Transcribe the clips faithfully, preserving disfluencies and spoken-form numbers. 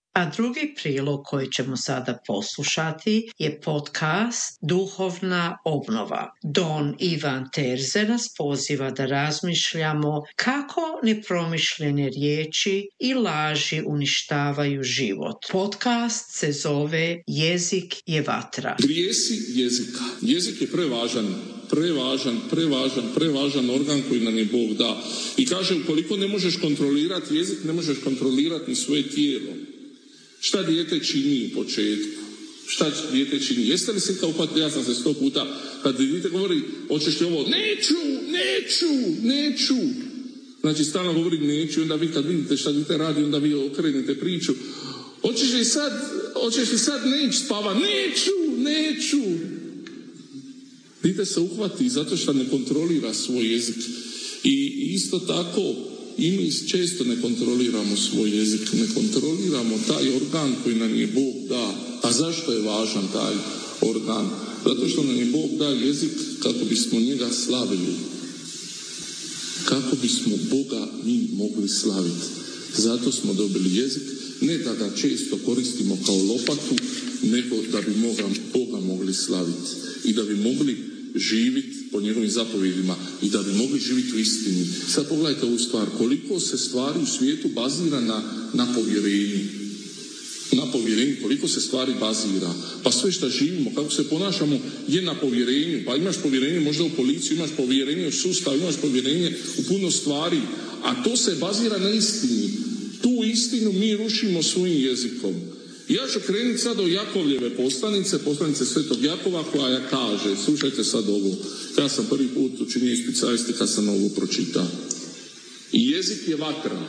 A drugi prilog koji ćemo sada poslušati je podcast Duhovna obnova. Don Ivan Terze nas poziva da razmišljamo kako nepromišljene riječi i laži uništavaju život. Podcast se zove Jezik je vatra. Grijesi jezika. Jezik je prevažan, prevažan, prevažan, prevažan organ koji nam je Bog da. I kaže, ukoliko ne možeš kontrolirati jezik, ne možeš kontrolirati ni svoje tijelo. Šta dijete čini u početku? Šta dijete čini? Jeste li se kao upatili? Ja sam se sto puta, kad dijete govori, hoćeš li ovo? Neću, neću, neću. Znači, stalno govori neću, onda vi kad vidite šta dijete radi, onda vi okrenete priču. Hoćeš li sad, hoćeš li sad neći spava? Neću, neću. Dijete se uhvati zato što ne kontrolira svoj jezik. I isto tako, i mi često ne kontroliramo svoj jezik, ne kontroliramo taj organ koji nam je Bog da. A zašto je važan taj organ? Zato što nam je Bog da jezik kako bismo njega slavili. Kako bismo Boga mi mogli slaviti. Zato smo dobili jezik, ne da ga često koristimo kao lopatu, nego da bi Boga mogli slaviti. I da bi mogli živiti po njegovim zapovjedima i da bi mogli živjeti u istini. Sad pogledajte ovu stvar, koliko se stvari u svijetu bazira na, na povjerenju. Na povjerenju, koliko se stvari bazira. Pa sve što živimo, kako se ponašamo je na povjerenju. Pa imaš povjerenje možda u policiju, imaš povjerenje u sustav, imaš povjerenje u puno stvari. A to se bazira na istini. Tu istinu mi rušimo svojim jezikom. Ja ću krenuti sad o Jakovljeve poslanice, poslanice Svetog Jakova, koja kaže, slušajte sad ovo, ja sam prvi put učinio ispicajsti kad sam ovo pročitao. I jezik je vatra.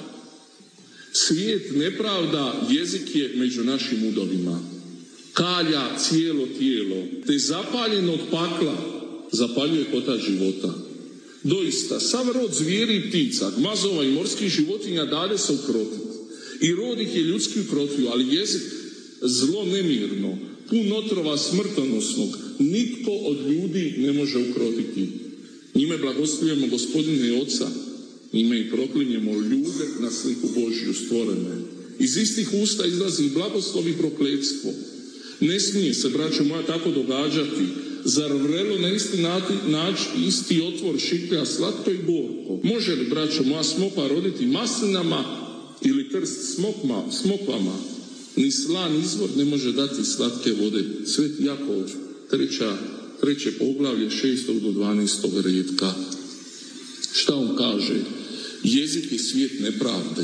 Svijet nepravda, jezik je među našim udovima. Kalja cijelo tijelo, te zapaljeno od pakla zapaljuje kotač života. Doista, sav rod zvijeri i ptica, gmazova i morskih životinja dade se ukrotiti. I rod ih je ljudski ukrotio, ali jezik zlo nemirno, pun otrova smrtonosnog, nitko od ljudi ne može ukrotiti. Njime blagoslovljujemo Gospodina i Oca, njime i proklinjemo ljude na sliku Božju stvorene. Iz istih usta izlazi blagoslov i prokletstvo. Ne smije se, braćo moja, tako događati. Zar vrelo na isti naći isti otvor šiklja slatko i gorko? Može li, braćo moja, smokva roditi maslinama ili krst smokma, smokvama? Ni slan izvor ne može dati slatke vode. Sveti Jakov, treća, treće poglavlje, šestog do dvanaestog redka. Šta on kaže? Jezik je svijet nepravde.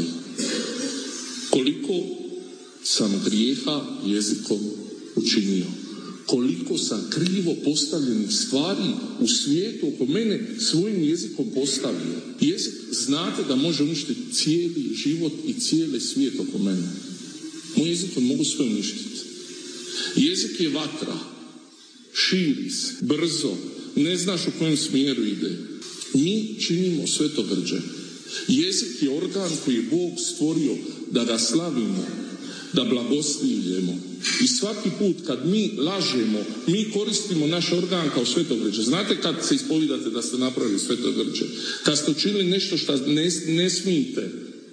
Koliko sam grijeha jezikom učinio. Koliko sam krivo postavljenih stvari u svijetu oko mene svojim jezikom postavio. Jezik, znate da može uništiti cijeli život i cijeli svijet oko mene. Moj jezik mogu sve uništiti. Jezik je vatra. Širi se, brzo. Ne znaš u kojem smjeru ide. Mi činimo svetogrđe. Jezik je organ koji je Bog stvorio da ga slavimo, da blagoslivljemo. I svaki put kad mi lažemo, mi koristimo naš organ kao svetogrđe. Znate kad se ispovidate da ste napravili svetogrđe? Kad ste učinili nešto što ne, ne smijete.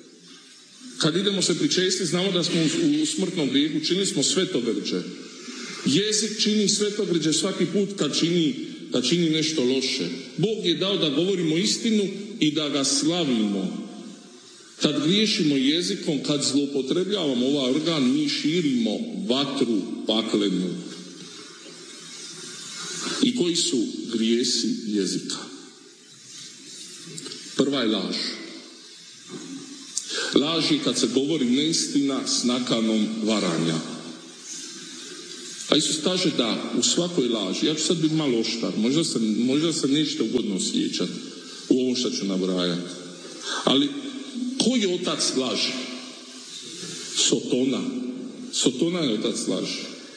Kad idemo se pričestiti, znamo da smo u, u smrtnom grijehu, činili smo svetogrđe. Jezik čini svetogrđe svaki put kad čini, kad čini nešto loše. Bog je dao da govorimo istinu i da ga slavimo. Kad griješimo jezikom, kad zloupotrebljavamo ovaj organ, mi širimo vatru paklenu. I koji su grijesi jezika? Prva je laž. Laž je kad se govori neistina s nakanom varanja. A Isus kaže da u svakoj laži, ja ću sad biti malo oštar, možda se, možda se nećete ugodno osjećati u ovom što ću nabrajati. Ali ko je otac laži? Sotona. Sotona je otac laži.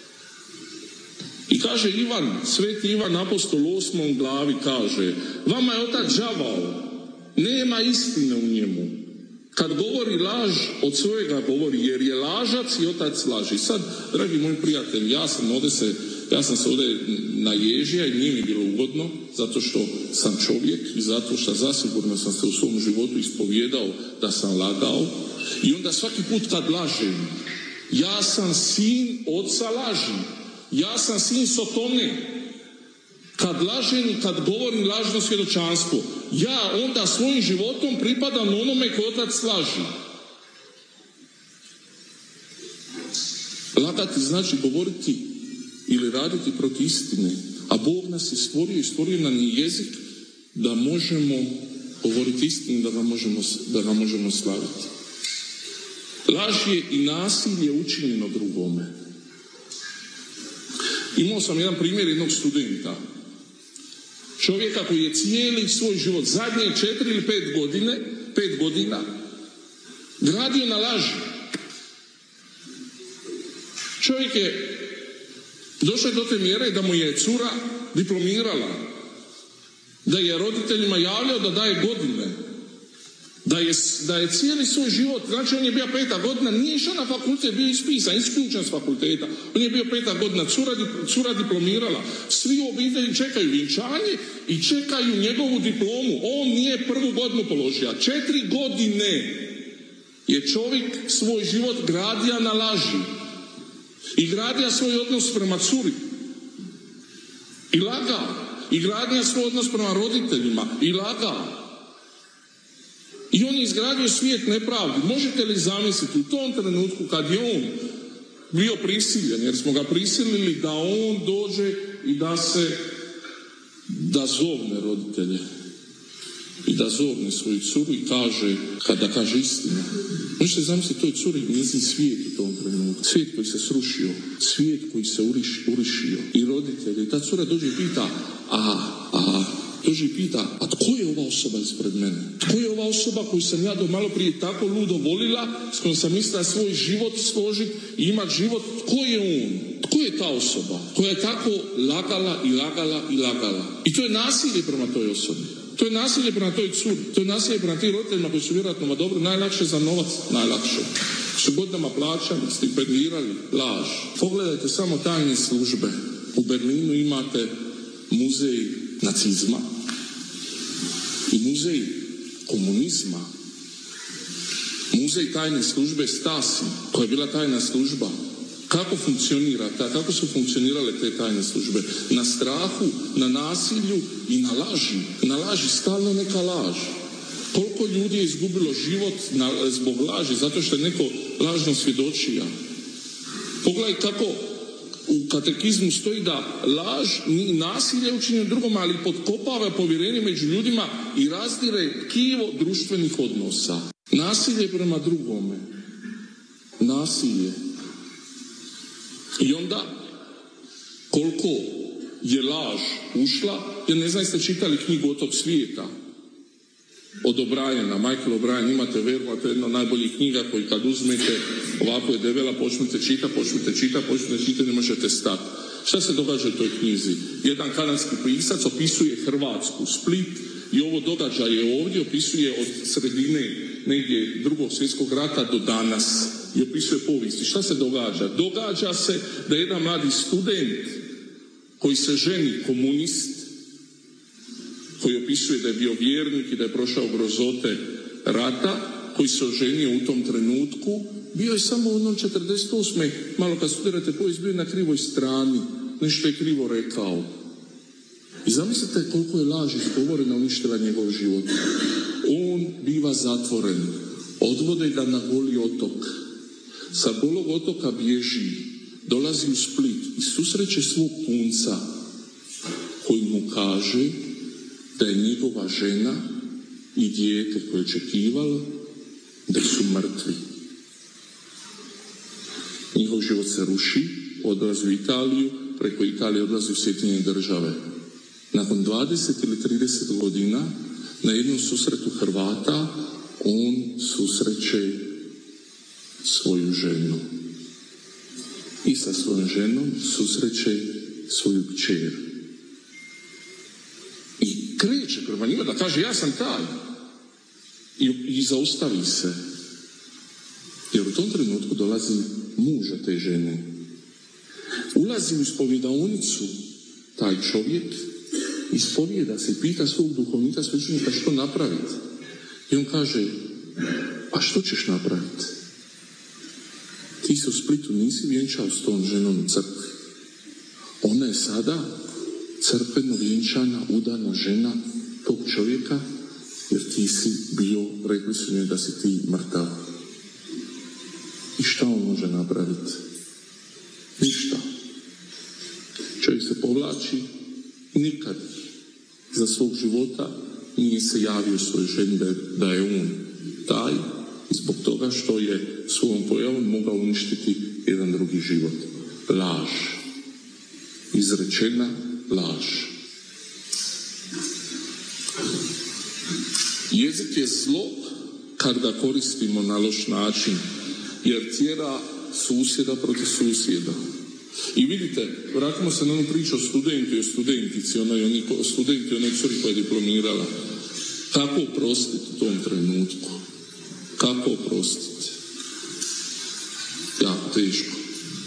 I kaže Ivan, sveti Ivan apostol u osmom glavi kaže, vama je otac đavao, nema istine u njemu. Kad govori laž, od svojega govori, jer je lažac i otac laži. Sad, dragi moji prijatelji, ja sam ovdje se, ja sam se ovdje naježio i nije mi bilo ugodno, zato što sam čovjek i zato što zasigurno sam se u svom životu ispovjedao da sam lagao. I onda svaki put kad lažem, Ja sam sin oca laži. Ja sam sin Sotone. Kad lažem i kad govorim lažno svjedočanstvo, ja onda svojim životom pripadam onome koji otac laži. Lagati znači govoriti ili raditi protiv istine, a Bog nas je stvorio i stvorio nam je jezik da možemo govoriti istinu, da ga možemo, da ga možemo slaviti. Laž je i nasilje učinjeno drugome. Imao sam jedan primjer jednog studenta. Čovjeka koji je cijeli svoj život, zadnje četiri ili pet godine, pet godina, gradio na laži. Čovjek je došao do te mjere da mu je cura diplomirala, da je roditeljima javljao da daje godine, da je, da je cijeli svoj život, znači on je bio peta godina, nije išao na fakultet, bio ispisan, isključen s fakulteta, on je bio peta godina, cura, cura diplomirala, svi u obitelji čekaju vjenčanje i čekaju njegovu diplomu, on nije prvu godinu položio, četiri godine je čovjek svoj život gradio na laži i gradio svoj odnos prema curi i lagao, i gradio svoj odnos prema roditeljima i lagao. I on je izgradio svijet nepravdi. Možete li zamisliti u tom trenutku kad je on bio prisiljen, jer smo ga prisilili da on dođe i da se, da zovne roditelje i da zovne svoju curu i kaže, kada kaže istinu. Možete zamisliti toj curi njezin svijet u tom trenutku. Svijet koji se srušio, svijet koji se uriš, urišio i roditelji. I ta cura dođe i pita, a, a, dođe i pita, a tko je ova osoba ispred mene? Tko je ova osoba koju sam ja do malo prije tako ludo volila, s kojom sam mislila svoj život složiti i imat život? Tko je on? Tko je ta osoba koja je tako lagala i lagala i lagala? I to je nasilje prema toj osobi. To je nasilje prema toj curi. To je nasilje prema tim roditeljima koji su vjerojatno dobro, najlakše za novac, najlakše. Su godinama plaćali, stipendirali, laž. Pogledajte samo tajne službe. U Berlinu imate muzej nacizma i muzej komunizma. Muzej tajne službe Stasi, koja je bila tajna služba. Kako funkcionira ta, kako su funkcionirale te tajne službe? Na strahu, na nasilju i na laži. Na laži, stalno neka laž. Koliko ljudi je izgubilo život na, zbog laži, zato što je neko lažno svjedočija. Pogledaj kako u katekizmu stoji da laž i nasilje učinjeno drugom, ali potkopava povjerenje među ljudima i razdire tkivo društvenih odnosa. Nasilje prema drugome. Nasilje. I onda, koliko je laž ušla, jer ne znam jeste čitali knjigu od tog svijeta, od O'Briena, Michael O'Brien, imate veru, to je jedna od najboljih knjiga koji kad uzmete, ovako je debela, počnete čitati, počnete čitati, počnete čitati, ne možete stati. Šta se događa u toj knjizi? Jedan kanadski pisac opisuje Hrvatsku, Split, i ovo događaje ovdje opisuje od sredine negdje drugog svjetskog rata do danas. I opisuje povijesti. Šta se događa? Događa se da jedan mladi student koji se ženi komunist, koji opisuje da je bio vjernik i da je prošao grozote rata, koji se oženio u tom trenutku, bio je samo u onom četrdeset osme malo kad studirate povijest, bio je na krivoj strani, nešto je krivo rekao. I zamislite koliko je laži izgovorena, uništila njegov život. On biva zatvoren, odvode ga na Goli otok. Sa Golog otoka bježi, dolazi u Split i susreće svog punca koji mu kaže da je njegova žena i dijete koje je očekivalo da su mrtvi. Njihov život se ruši, odlazi u Italiju, preko Italije odlazi u Sjedinjene Države. Nakon dvadeset ili trideset godina na jednom susretu Hrvata on susreće svoju ženu. I sa svojom ženom susreće svoju kćer. I kreće prema njima da kaže ja sam taj. I, i zaustavi se. Jer u tom trenutku dolazi muža te žene. Ulazi u ispovjedaonicu taj čovjek, ispovjeda se i pita svog duhovnika, svećenika što napraviti. I on kaže, a što ćeš napraviti? Ti Ti se u Splitu nisi vjenčao s tom ženom u crkvi. Ona je sada crkveno vjenčana, udana žena tog čovjeka, jer ti si bio, rekli su njoj da si ti mrtav. I šta on može napraviti? Ništa. Čovjek se povlači, nikad za svog života nije se javio svojoj ženi da je, da je on taj, zbog toga što je svojom pojavom mogao uništiti jedan drugi život. Laž. Izrečena laž. Jezik je zlo kad ga koristimo na loš način, jer tjera susjeda protiv susjeda. I vidite, vratimo se na onu priču o studentu i o studentici, onoj, oni, studenti, onoj curi koja je diplomirala. Kako oprostiti u tom trenutku? Kako oprostiti? Jako teško.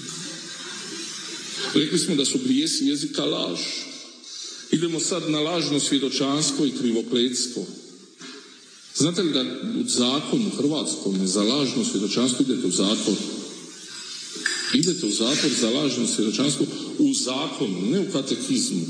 Rekli smo da su grijesi jezika laž. Idemo sad na lažno svjedočanstvo i krivokletstvo. Znate li da u zakonu hrvatskom za lažno svjedočanstvo idete u zatvor? Idete u zatvor za lažno svjedočanstvo u zakonu, ne u katekizmu.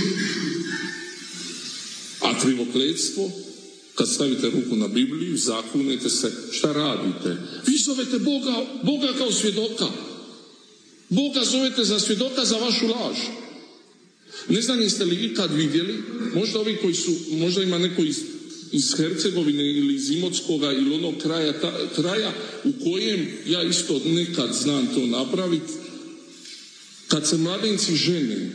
A krivokletstvo, kad stavite ruku na Bibliju, zakunete se, šta radite? Vi zovete Boga, Boga kao svjedoka. Boga zovete za svjedoka za vašu laž. Ne znam jeste li ikad vidjeli, možda ovi koji su, možda ima neko iz, iz Hercegovine ili iz Imotskoga ili onog kraja, ta, kraja u kojem ja isto nekad znam to napraviti. Kad se mladenci žene,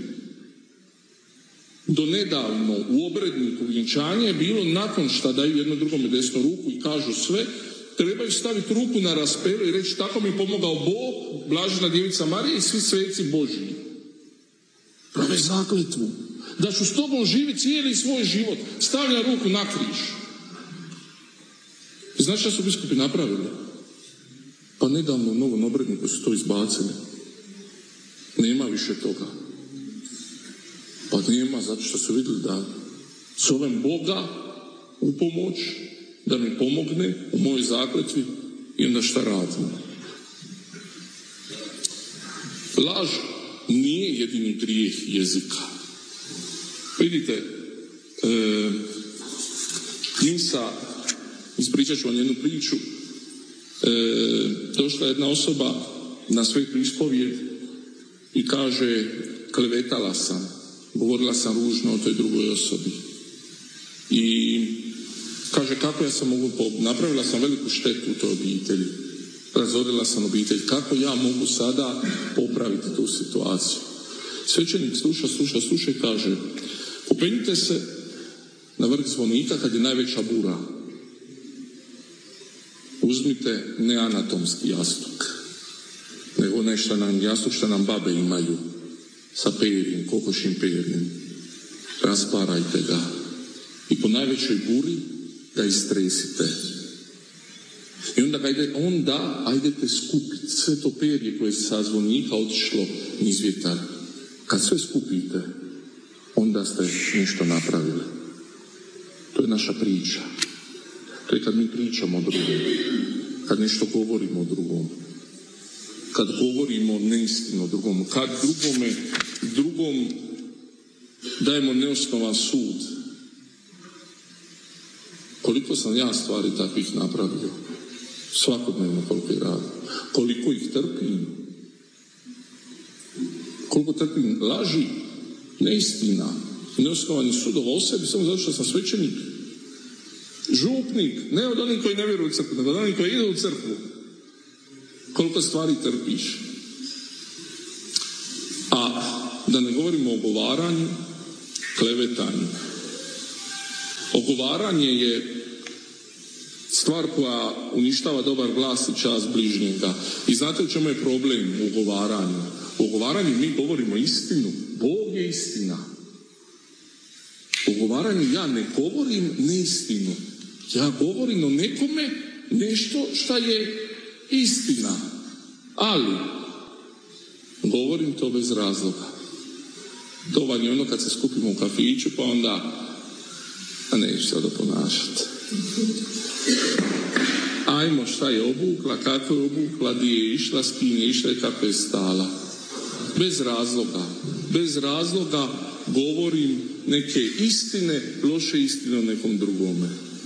do nedavno u obredniku vjenčanja je bilo nakon što daju jedno drugome desnu ruku i kažu sve, trebaju staviti ruku na raspelu i reći tako mi pomogao Bog, blažena djevica Marija i svi sveci Božji. Prave zakletvu. Da ću s tobom živjeti cijeli svoj život. Stavlja ruku na križ. Znaš šta su biskupi napravili? Pa nedavno u novom obredniku su to izbacili. Nema više toga. Pa nema, zato što su vidjeli da zovem Boga u pomoć, da mi pomogne u mojoj zakletvi i onda šta radim. Laž nije jedini grijeh jezika. Vidite, e, Nisa, ispričat ću vam jednu priču, e, došla jedna osoba na svoj ispovijed i kaže, klevetala sam, govorila sam ružno o toj drugoj osobi. I kaže, kako ja sam mogu, napravila sam veliku štetu u toj obitelji, razorila sam obitelj, kako ja mogu sada popraviti tu situaciju? Svećenik sluša, sluša, sluša i kaže, popenjite se na vrh zvonika kad je najveća bura. Uzmite ne anatomski jastuk, nego nešto nam jastuk što nam babe imaju, sa perjem, kokošim perjem. Rasparajte ga i po najvećoj buri ga istresite. I onda, ga ide, onda ajdete skupiti sve to perje koje je sa zvonika otišlo niz vjetar. Kad sve skupite, onda ste nešto napravili. To je naša priča. To je kad mi pričamo o drugom. Kad nešto govorimo o drugom. Kad govorimo neistinu o drugom. Kad drugome, drugom dajemo neosnovan sud. Koliko sam ja stvari takvih napravio? Svakodnevno koliko ih radim. Koliko ih trpim? Koliko trpim laži, neistina, neosnovani sudova o sebi, samo zato što sam svećenik, župnik, ne od onih koji ne vjeruju u crkvu, nego od onih koji idu u crkvu. Koliko stvari trpiš. A da ne govorimo o ogovaranju, klevetanju. Ogovaranje je stvar koja uništava dobar glas i čast bližnjega. I znate u čemu je problem u ogovaranju? U ogovaranju mi govorimo istinu. Bog je istina. U ogovaranju ja ne govorim neistinu. Ja govorim o nekome nešto što je istina. Ali govorim to bez razloga. To vam je ono kad se skupimo u kafiću pa onda a neću se da ponašati. A znajmo šta je obukla, kako je obukla, gdje je išla, s kim je išla i kako je stala. Bez razloga. Bez razloga govorim neke istine, loše istine o nekom drugome.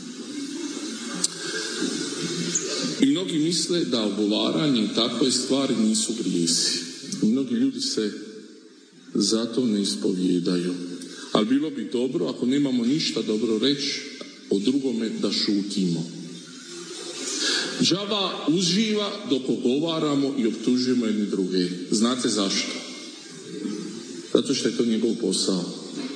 I mnogi misle da ogovaranje i takve stvari nisu grijesi. I mnogi ljudi se zato ne ispovjedaju. Ali bilo bi dobro, ako nemamo ništa dobro reći o drugome, da šutimo. Đava uživa dok ogovaramo i optužujemo jedni druge. Znate zašto? Zato što je to njegov posao.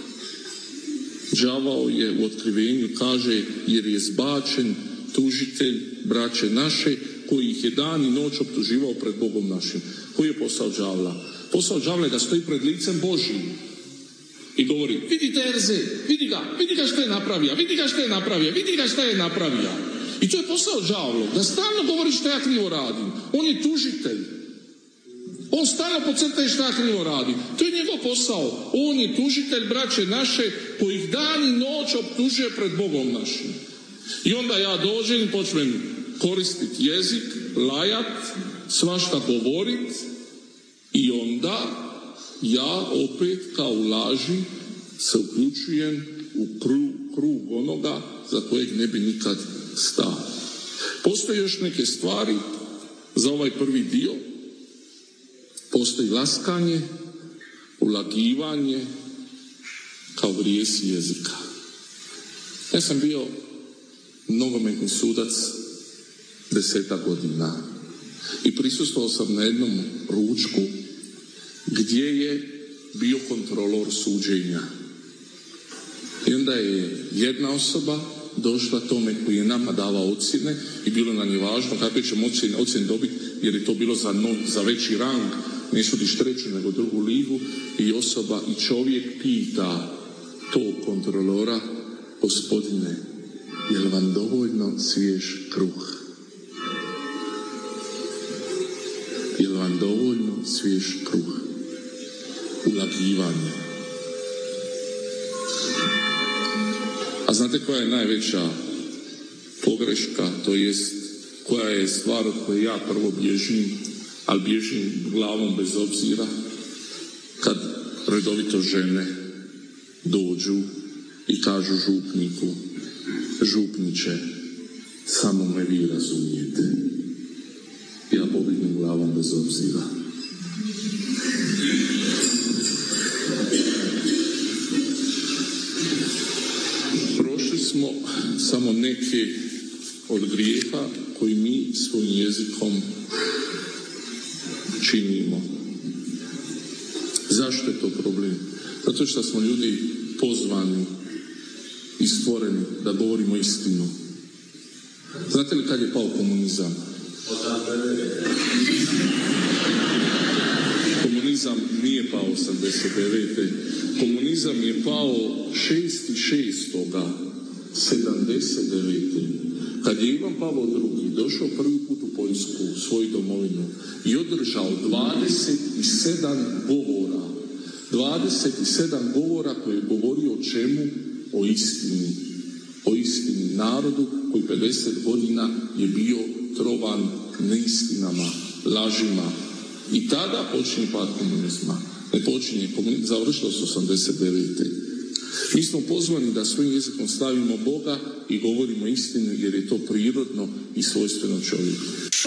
Đavao je u otkrivenju, kaže, jer je zbačen tužitelj braće naše, koji ih je dan i noć optuživao pred Bogom našim. Koji je posao đavla? Posao đavla je da stoji pred licem Božjim i govori, vidi Terze, vidi ga, vidi ga što je napravio, vidi ga što je napravio, vidi ga što je napravio. I to je posao đavla, da stalno govori što ja krivo radim. On je tužitelj. On stalno podcrtaje što ja krivo radim. To je njegov posao. On je tužitelj braće naše, kojih dan i noć optužuje pred Bogom našim. I onda ja dođem i počnem koristiti jezik, lajat, svašta govorit i onda ja opet kao u laži se uključujem u krug, krug onoga za kojeg ne bi nikad stao. Postoje još neke stvari za ovaj prvi dio. Postoji laskanje, ulagivanje kao grijesi jezika. Ja sam bio nogometni sudac desetak godina i prisustvovao sam na jednom ručku gdje je bio kontrolor suđenja. I onda je jedna osoba došla tome koji je nama davao ocjene i bilo nam je važno kakve ćemo ocjene, ocjene dobiti, jer je to bilo za, no, za veći rang, ne sudiš treću nego drugu ligu, i osoba i čovjek pita tog kontrolora, gospodine, je li vam dovoljno svjež kruh? Je li vam dovoljno svjež kruh? Ulagivanje. A znate koja je najveća pogreška, to jest koja je stvar od koje ja prvo bježim, ali bježim glavom bez obzira, kad redovito žene dođu i kažu župniku, župniče, samo me vi razumijete. Ja pobjegnem glavom bez obzira. Prošli smo samo neke od grijeha koji mi svojim jezikom činimo. Zašto je to problem? Zato što smo ljudi pozvani i stvoreni da govorimo istinu. Znate li kad je pao komunizam? Komunizam nije pao osamdeset devete. Komunizam je pao šesti šestoga sedamdeset devete. Kad je Ivan Pavao drugi došao prvi put u Poljsku, u svoju domovinu, i održao dvadeset sedam govora. dvadeset sedam govora koji je govorio o čemu? O istini. O istini, narodu koji pedeset godina je bio trovan neistinama, lažima. I tada počinje pad komunizma. Ne počinje komunizma, završilo se osamdeset devete. Mi smo pozvani da svojim jezikom slavimo Boga i govorimo istinu, jer je to prirodno i svojstveno čovjeku.